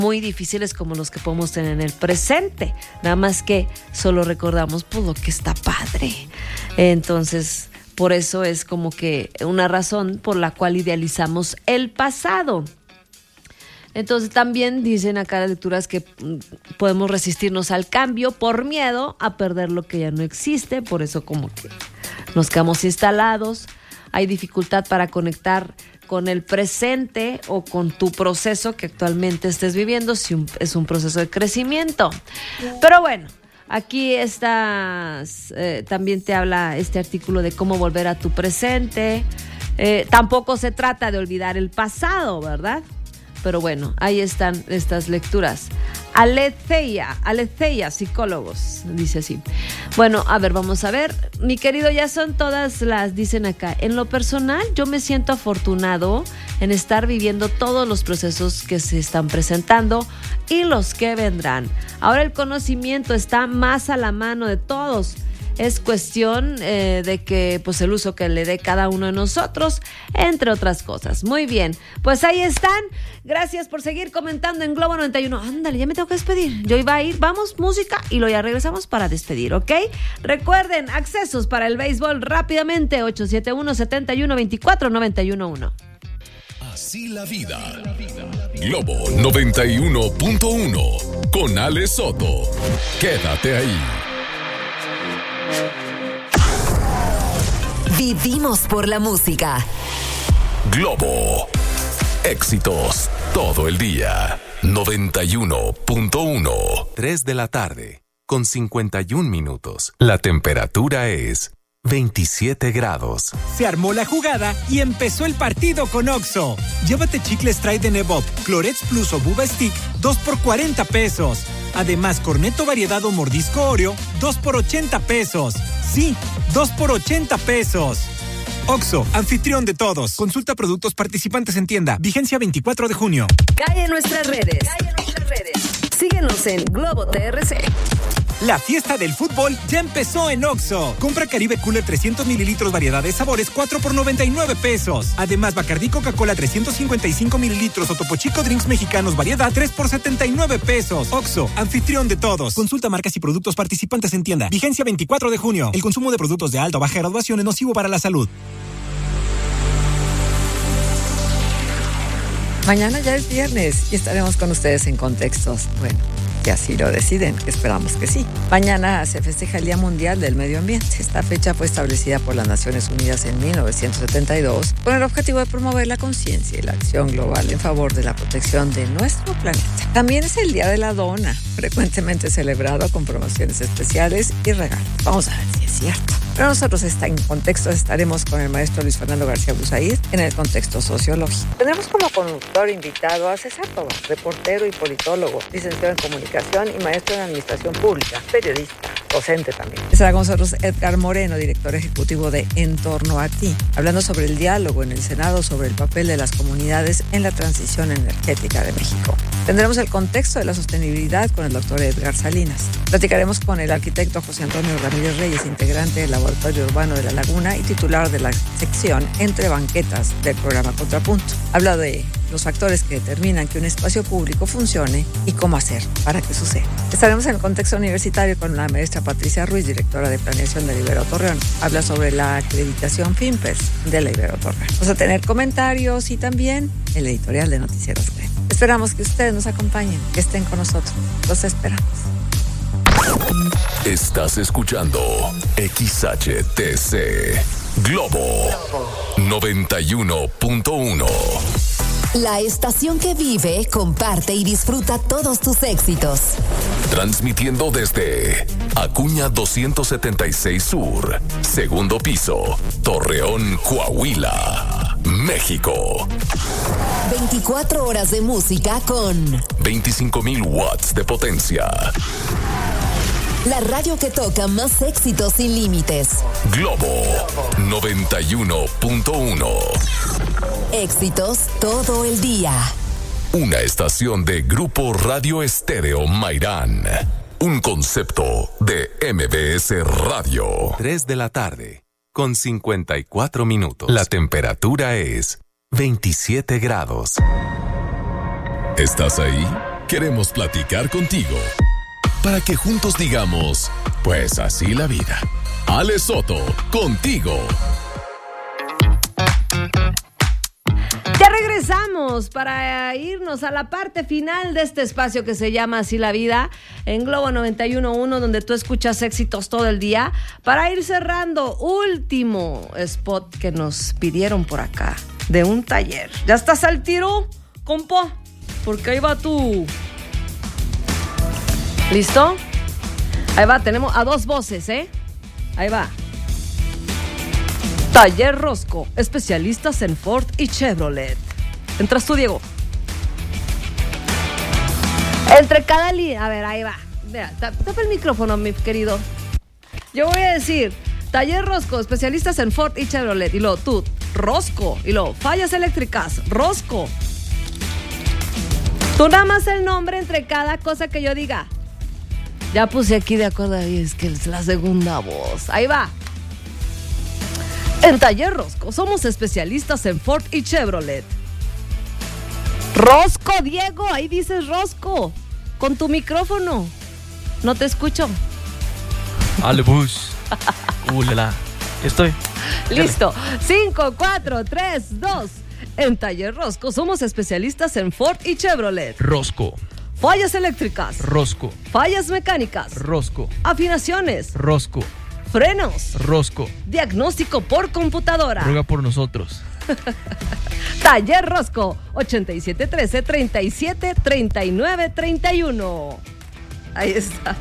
muy difíciles como los que podemos tener en el presente, nada más que solo recordamos pues lo que está padre. Entonces, por eso es como que una razón por la cual idealizamos el pasado. Entonces también dicen acá las lecturas que podemos resistirnos al cambio por miedo a perder lo que ya no existe, por eso como que nos quedamos instalados. Hay dificultad para conectar con el presente o con tu proceso que actualmente estés viviendo, si es un proceso de crecimiento. Pero bueno, aquí también te habla este artículo de cómo volver a tu presente. Tampoco se trata de olvidar el pasado, ¿verdad? Pero bueno, ahí están estas lecturas. Aletheia, psicólogos, dice así. Bueno, a ver, vamos a ver. Mi querido, ya son todas las, dicen acá. En lo personal, yo me siento afortunado en estar viviendo todos los procesos que se están presentando y los que vendrán. Ahora el conocimiento está más a la mano de todos. Es cuestión de que pues el uso que le dé cada uno de nosotros, entre otras cosas. Muy bien, pues ahí están. Gracias por seguir comentando en Globo 91. Ándale, ya me tengo que despedir. Yo iba a ir, vamos, música y luego ya regresamos para despedir, ¿ok? Recuerden, accesos para el béisbol rápidamente, 871-7124-911. Así la vida. Globo 91.1 con Ale Soto. Quédate ahí. Vivimos por la música. Globo. Éxitos todo el día. 91.1. 3 de la tarde, con 51 minutos. La temperatura es 27 grados. Se armó la jugada y empezó el partido con Oxxo. Llévate chicles Tide de Nebop, Clorets Plus o Buba Stick, 2 por 40 pesos. Además, Cornetto variedad o mordisco Oreo, 2 por 80 pesos. Sí, 2 por 80 pesos. Oxxo, anfitrión de todos. Consulta productos participantes en tienda. Vigencia 24 de junio. Cae en nuestras redes. Síguenos en Globo TRC. La fiesta del fútbol ya empezó en Oxxo. Compra Caribe Cooler 300 mililitros variedad de sabores 4 por 99 pesos. Además, Bacardí Coca-Cola 355 mililitros o Topo Chico Drinks Mexicanos variedad 3 por 79 pesos. Oxxo, anfitrión de todos. Consulta marcas y productos participantes en tienda. Vigencia 24 de junio. El consumo de productos de alta o baja graduación es nocivo para la salud. Mañana ya es viernes y estaremos con ustedes en Contextos. Bueno, que así lo deciden, que esperamos que sí. Mañana se festeja el Día Mundial del Medio Ambiente. Esta fecha fue establecida por las Naciones Unidas en 1972 con el objetivo de promover la conciencia y la acción global en favor de la protección de nuestro planeta. También es el Día de la Dona, frecuentemente celebrado con promociones especiales y regalos. Vamos a ver si es cierto. Pero nosotros en Contextos estaremos con el maestro Luis Fernando García Busaid en el contexto sociológico. Tenemos como conductor invitado a César Tobar, reportero y politólogo, licenciado en comunicación y maestro en administración pública, periodista, docente también. Estará con nosotros Edgar Moreno, director ejecutivo de En Torno a Ti, hablando sobre el diálogo en el Senado sobre el papel de las comunidades en la transición energética de México. Tendremos el contexto de la sostenibilidad con el doctor Edgar Salinas. Platicaremos con el arquitecto José Antonio Ramírez Reyes, integrante del Laboratorio Urbano de La Laguna y titular de la sección Entre Banquetas del programa Contrapunto. Habla de los factores que determinan que un espacio público funcione y cómo hacer para que suceda. Estaremos en el contexto universitario con la maestra Patricia Ruiz, directora de planeación de la Ibero Torreón. Habla sobre la acreditación FIMPES de la Ibero Torreón. Vamos a tener comentarios y también el editorial de Noticieros Glen. Esperamos que ustedes nos acompañen, que estén con nosotros. Los esperamos. Estás escuchando XHTC Globo 91.1. La estación que vive, comparte y disfruta todos tus éxitos. Transmitiendo desde Acuña 276 Sur, segundo piso, Torreón, Coahuila, México. 24 horas de música con 25,000 watts de potencia. La radio que toca más éxitos sin límites. Globo 91.1. Éxitos todo el día. Una estación de Grupo Radio Estéreo Mairán. Un concepto de MBS Radio. 3 de la tarde, con 54 minutos. La temperatura es 27 grados. ¿Estás ahí? queremos platicar contigo. Para que juntos digamos, pues así la vida. Ale Soto, contigo. Ya regresamos para irnos a la parte final de este espacio que se llama Así la Vida en Globo 91.1, donde tú escuchas éxitos todo el día, para ir cerrando último spot que nos pidieron por acá de un taller. ¿Ya estás al tiro, compa? Porque ahí va tú. ¿Listo? Ahí va, tenemos a dos voces, ¿eh? Ahí va. Taller Rosco, especialistas en Ford y Chevrolet. Entras tú, Diego. Entre cada línea. A ver, ahí va. Mira, tapa el micrófono, mi querido. Yo voy a decir, Taller Rosco, especialistas en Ford y Chevrolet. Y luego tú, Rosco. Y luego, fallas eléctricas, Rosco. Tú nada más el nombre entre cada cosa que yo diga. Ya puse aquí de acuerdo, ahí es que es la segunda voz. Ahí va. En Taller Rosco somos especialistas en Ford y Chevrolet. Rosco, Diego, ahí dices Rosco. Con tu micrófono. No te escucho. Ale bus. La. Estoy. Listo. 5, 4, 3, 2. En Taller Rosco somos especialistas en Ford y Chevrolet. Rosco. Fallas eléctricas. Rosco. Fallas mecánicas. Rosco. Afinaciones. Rosco. Frenos. Rosco. Diagnóstico por computadora. Ruega por nosotros. Taller Rosco, 8713-3739-31. Ahí está.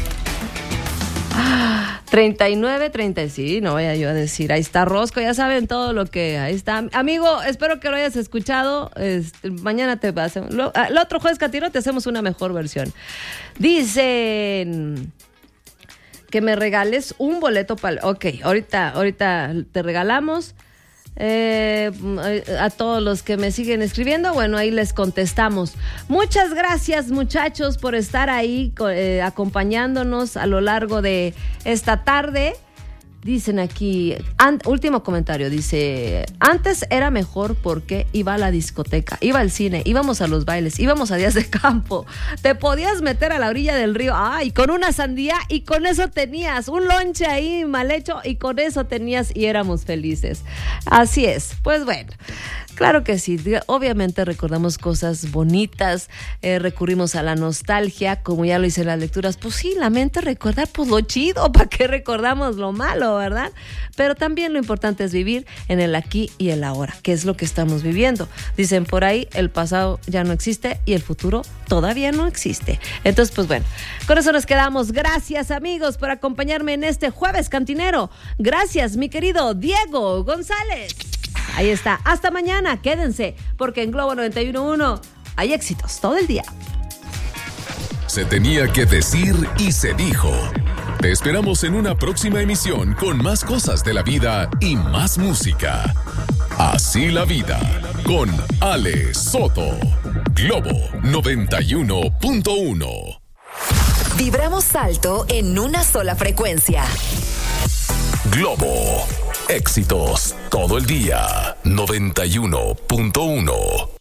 39-30, sí, no vaya yo a decir. Ahí está Rosco, ya saben todo lo que... Ahí está. Amigo, espero que lo hayas escuchado. Mañana te hacemos... El otro jueves, Catiro, te hacemos una mejor versión. Dicen... que me regales un boleto para... Ok, ahorita te regalamos. A todos los que me siguen escribiendo, bueno, ahí les contestamos. Muchas gracias, muchachos, por estar ahí acompañándonos a lo largo de esta tarde. Dicen aquí, último comentario, dice: antes era mejor porque iba a la discoteca, iba al cine, íbamos a los bailes, íbamos a días de campo, te podías meter a la orilla del río, y con una sandía, y con eso tenías un lonche ahí mal hecho, y con eso tenías, y éramos felices. Así es, pues bueno, claro que sí, obviamente recordamos cosas bonitas, recurrimos a la nostalgia, como ya lo hice en las lecturas. Pues sí, la mente recuerda pues lo chido, ¿para qué recordamos lo malo, verdad? Pero también lo importante es vivir en el aquí y el ahora, que es lo que estamos viviendo. Dicen por ahí, el pasado ya no existe y el futuro todavía no existe. Entonces, pues bueno, con eso nos quedamos. Gracias, amigos, por acompañarme en este jueves cantinero. Gracias, mi querido Diego González. Ahí está. Hasta mañana. Quédense, porque en Globo 91.1 hay éxitos todo el día. Se tenía que decir y se dijo. Te esperamos en una próxima emisión con más cosas de la vida y más música. Así la vida, con Ale Soto. Globo 91.1. Vibramos alto en una sola frecuencia. Globo. Éxitos todo el día. 91.1.